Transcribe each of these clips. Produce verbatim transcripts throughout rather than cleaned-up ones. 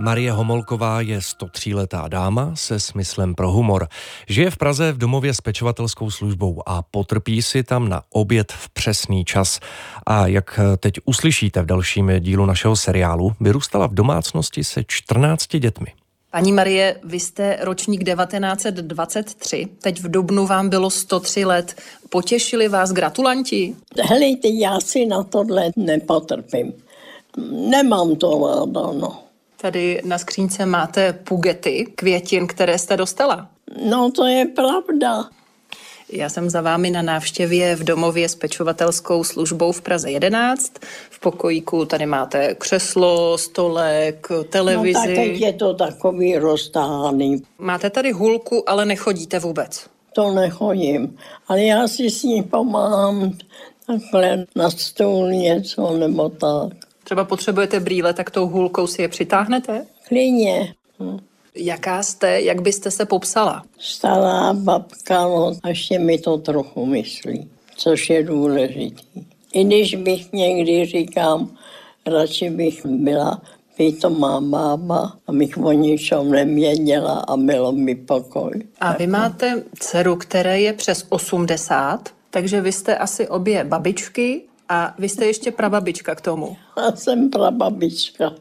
Marie Homolková je sto tří letá dáma se smyslem pro humor. Žije v Praze v domově s pečovatelskou službou a potrpí si tam na oběd v přesný čas. A jak teď uslyšíte v dalším dílu našeho seriálu, vyrůstala v domácnosti se čtrnácti dětmi. Paní Marie, vy jste ročník devatenáct set dvacet tři, teď v dubnu vám bylo sto tři let. Potěšili vás gratulanti? Helejte, já si na tohle nepotrpím. Nemám to ráda, no. Tady na skřínce máte pugety, květin, které jste dostala. No, to je pravda. Já jsem za vámi na návštěvě v domově s pečovatelskou službou v Praze jedenáct. V pokojíku tady máte křeslo, stolek, televizi. No tak teď je to takový roztáhaný. Máte tady hůlku, ale nechodíte vůbec. To nechodím, ale já si s ní pomáhám takhle na stůl něco nebo tak. Třeba potřebujete brýle, tak tou hůlkou si je přitáhnete? Klidně. Hm. Jaká jste, jak byste se popsala? Stará babka, no, ještě mi to trochu myslí, což je důležitý. I když bych někdy říkám, radši bych byla pitomá bába, abych o ničem nevěděla a bylo mi pokoj. A vy máte dceru, které je přes osmdesát, takže vy jste asi obě babičky a vy jste ještě prababička k tomu. Já jsem prababička.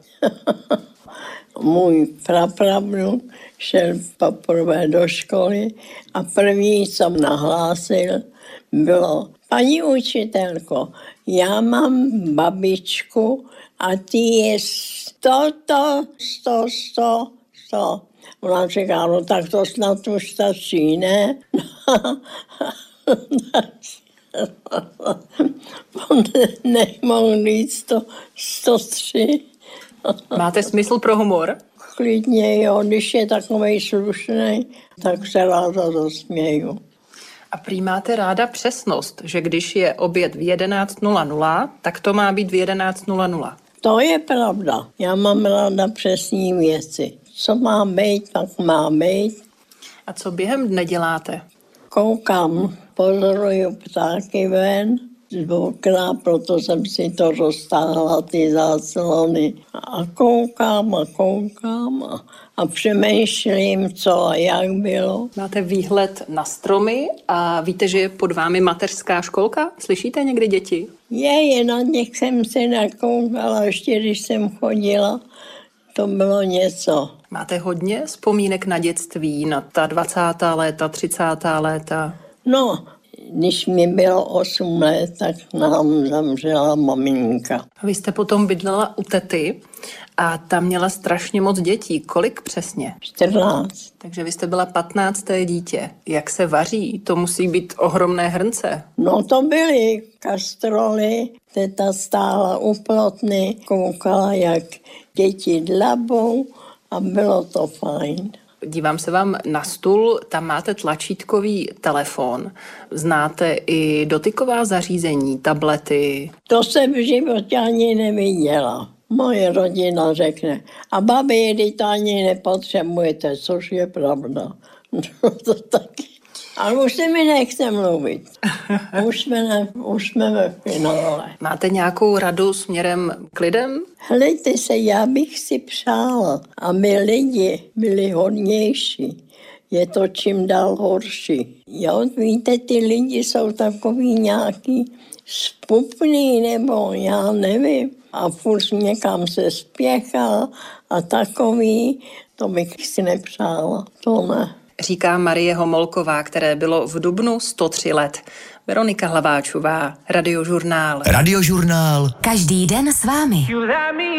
Můj prapravnuk šel poprvé do školy a první, co nahlásil, bylo: paní učitelko, já mám babičku a ty je sto, to, sto, sto, sto. Ona říká, no tak to snad už stačí, ne? On nemohl říct to sto tři. Máte smysl pro humor? Klidně jo, když je takovej slušnej, tak se ráda zasměju. A prý máte ráda přesnost, že když je oběd v jedenáct nula nula, tak to má být v jedenáct nula nula. To je pravda. Já mám ráda přesní věci. Co má být, tak má být. A co během dne děláte? Koukám, pozoruju ptáky ven z okna, proto jsem si to roztáhla, ty záclony. A koukám a koukám a, a přemýšlím, co a jak bylo. Máte výhled na stromy a víte, že je pod vámi mateřská školka? Slyšíte někdy děti? Je, je, na těch jsem se nakoukala, ještě když jsem chodila, to bylo něco. Máte hodně vzpomínek na dětství, na ta dvacátá léta, třicátá léta? No, když mi bylo osm let, tak nám zemřela maminka. A vy jste potom bydlela u tety a tam měla strašně moc dětí. Kolik přesně? čtrnáct. Takže vy jste byla patnácté dítě. Jak se vaří? To musí být ohromné hrnce. No to byly kastroly, teta stála u plotny, koukala, jak děti dlabou a bylo to fajn. Dívám se vám na stůl, tam máte tlačítkový telefon, znáte i dotyková zařízení, tablety. To jsem v životě ani neviděla. Moje rodina řekne, a babi, když to ani nepotřebujete, což je pravda. To taky. Ale už se mi nechce mluvit. Už jsme, ne, už jsme ve finále. Máte nějakou radu směrem k lidem? Hlejte se, já bych si přála, aby lidi byli hodnější. Je to čím dál horší. Jo, víte, ty lidi jsou takový nějaký spupný, nebo já nevím. A furt někam se spěchá a takový, to bych si nepřála, to ne. Říká Marie Homolková, které bylo v dubnu sto tři let. Veronika Hlaváčová, Radiožurnál. Radiožurnál. Každý den s vámi.